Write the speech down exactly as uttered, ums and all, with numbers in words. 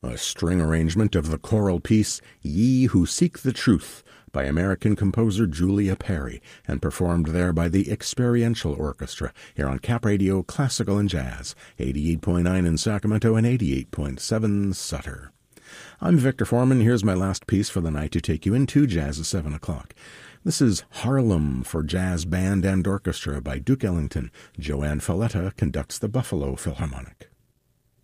a string arrangement of the choral piece Ye Who Seek the Truth by American composer Julia Perry, and performed there by the Experiential Orchestra, here on Cap Radio Classical and Jazz, eighty-eight point nine in Sacramento and eighty-eight point seven Sutter. I'm Victor Foreman. Here's my last piece for the night to take you into Jazz at seven o'clock. This is Harlem for Jazz Band and Orchestra by Duke Ellington. Joanne Falletta conducts the Buffalo Philharmonic.